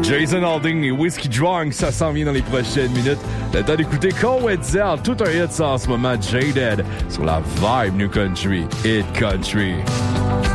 Jason Aldean et Whiskey Drunk, ça s'en vient dans les prochaines minutes. Le temps d'écouter Cole Wetzel, tout un hit ça en ce moment, Jaded, sur la Vibe New Country, Hit Country.